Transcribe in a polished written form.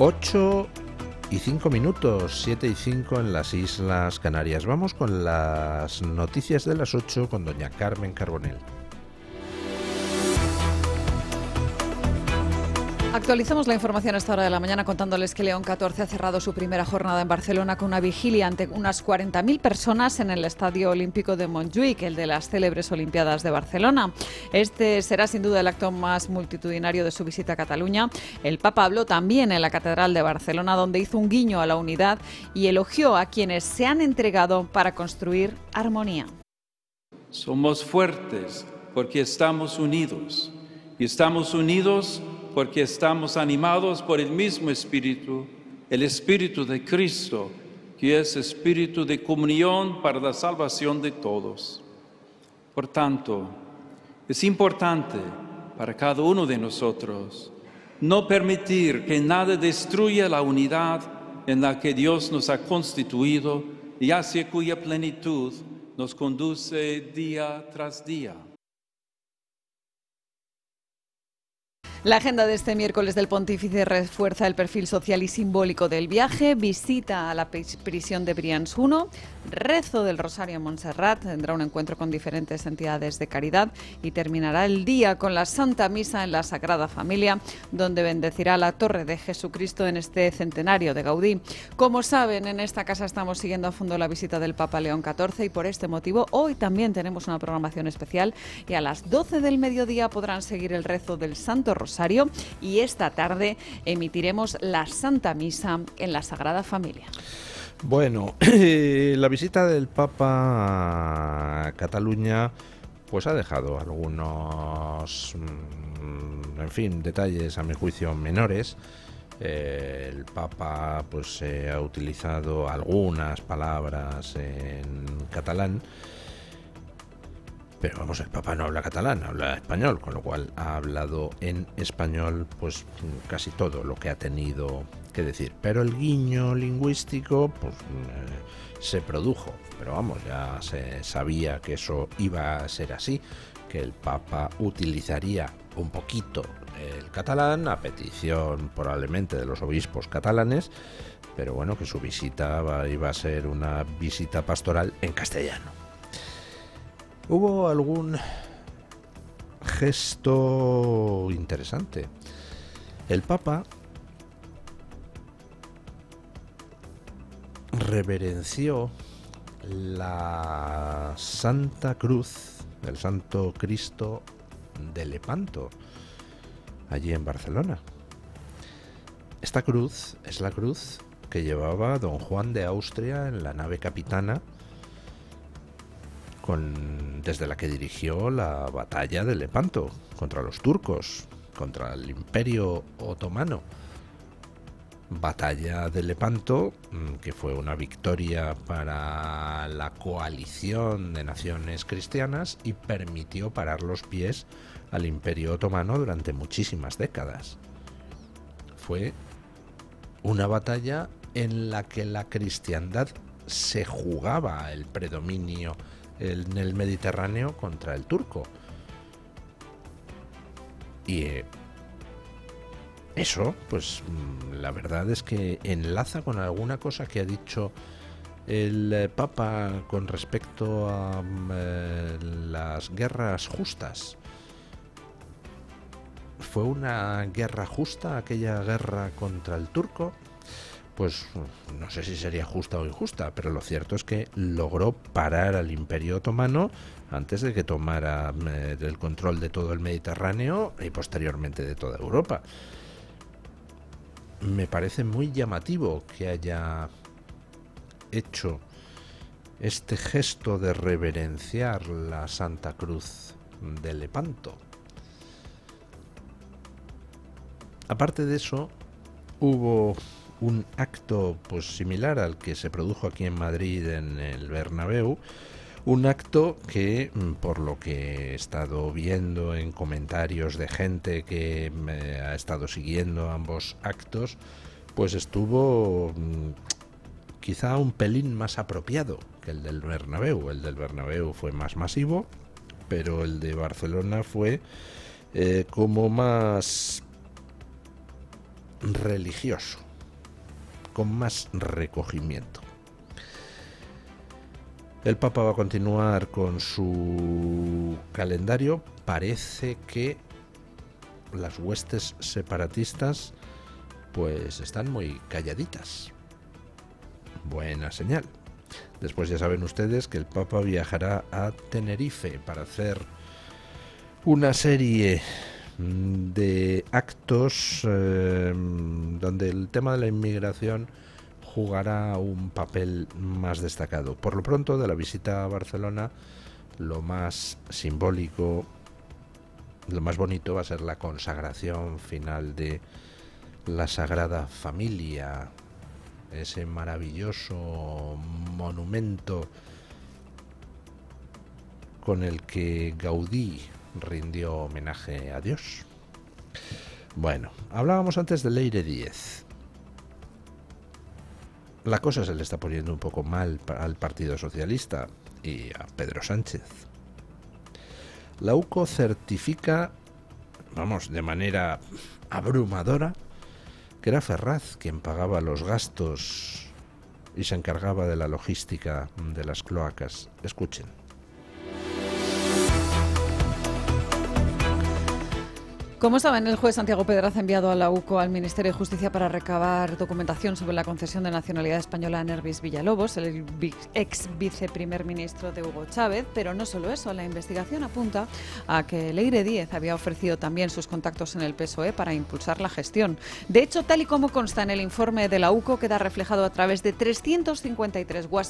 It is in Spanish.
8:05, 7:05 en las Islas Canarias. Vamos con las noticias de las 8 con doña Carmen Carbonell. Actualizamos la información a esta hora de la mañana contándoles que León XIV ha cerrado su primera jornada en Barcelona con una vigilia ante unas 40.000 personas en el Estadio Olímpico de Montjuïc, el de las célebres Olimpiadas de Barcelona. Este será sin duda el acto más multitudinario de su visita a Cataluña. El Papa habló también en la Catedral de Barcelona, donde hizo un guiño a la unidad y elogió a quienes se han entregado para construir armonía. Somos fuertes porque estamos unidos, y estamos unidos porque estamos animados por el mismo Espíritu, el Espíritu de Cristo, que es espíritu de comunión para la salvación de todos. Por tanto, es importante para cada uno de nosotros no permitir que nada destruya la unidad en la que Dios nos ha constituido y hacia cuya plenitud nos conduce día tras día. La agenda de este miércoles del Pontífice refuerza el perfil social y simbólico del viaje, visita a la prisión de Brians 1, rezo del Rosario en Montserrat, tendrá un encuentro con diferentes entidades de caridad y terminará el día con la Santa Misa en la Sagrada Familia, donde bendecirá la Torre de Jesucristo en este centenario de Gaudí. Como saben, en esta casa estamos siguiendo a fondo la visita del Papa León XIV y por este motivo hoy también tenemos una programación especial y a las 12 del mediodía podrán seguir el rezo del Santo Rosario y esta tarde emitiremos la Santa Misa en la Sagrada Familia. Bueno, la visita del Papa a Cataluña pues ha dejado algunos, detalles a mi juicio menores. El Papa pues ha utilizado algunas palabras en catalán. Pero vamos, el Papa no habla catalán, habla español, con lo cual ha hablado en español pues casi todo lo que ha tenido que decir. Pero el guiño lingüístico pues se produjo, pero vamos, ya se sabía que eso iba a ser así, que el Papa utilizaría un poquito el catalán, a petición probablemente de los obispos catalanes, pero bueno, que su visita iba a ser una visita pastoral en castellano. Hubo algún gesto interesante. El Papa reverenció la Santa Cruz del Santo Cristo de Lepanto, allí en Barcelona. Esta cruz es la cruz que llevaba don Juan de Austria en la nave capitana desde la que dirigió la batalla de Lepanto contra los turcos, contra el Imperio Otomano. Batalla de Lepanto, que fue una victoria para la coalición de naciones cristianas y permitió parar los pies al Imperio Otomano durante muchísimas décadas. Fue una batalla en la que la cristiandad se jugaba el predominio en el Mediterráneo contra el turco. Y eso, pues la verdad es que enlaza con alguna cosa que ha dicho el Papa con respecto a las guerras justas. ¿Fue una guerra justa aquella guerra contra el turco? Pues no sé si sería justa o injusta, pero lo cierto es que logró parar al Imperio Otomano antes de que tomara el control de todo el Mediterráneo y posteriormente de toda Europa. Me parece muy llamativo que haya hecho este gesto de reverenciar la Santa Cruz de Lepanto. Aparte de eso, hubo un acto pues similar al que se produjo aquí en Madrid en el Bernabéu, un acto que, por lo que he estado viendo en comentarios de gente que ha estado siguiendo ambos actos, pues estuvo quizá un pelín más apropiado que el del Bernabéu. El del Bernabéu fue más masivo, pero el de Barcelona fue como más religioso, con más recogimiento. El Papa va a continuar con su calendario. Parece que las huestes separatistas pues están muy calladitas. Buena señal. Después ya saben ustedes que el Papa viajará a Tenerife para hacer una serie de actos donde el tema de la inmigración jugará un papel más destacado. Por lo pronto, de la visita a Barcelona, lo más simbólico, lo más bonito va a ser la consagración final de la Sagrada Familia, ese maravilloso monumento con el que Gaudí rindió homenaje a Dios. Bueno, hablábamos antes de Leire Díez. La cosa se le está poniendo un poco mal al Partido Socialista y a Pedro Sánchez. La UCO certifica, de manera abrumadora, que era Ferraz quien pagaba los gastos y se encargaba de la logística de las cloacas. Escuchen. Como saben, el juez Santiago Pedraz ha enviado a la UCO al Ministerio de Justicia para recabar documentación sobre la concesión de nacionalidad española a Nervis Villalobos, el ex viceprimer ministro de Hugo Chávez. Pero no solo eso, la investigación apunta a que Leire Díez había ofrecido también sus contactos en el PSOE para impulsar la gestión. De hecho, tal y como consta en el informe de la UCO, queda reflejado a través de 353 WhatsApp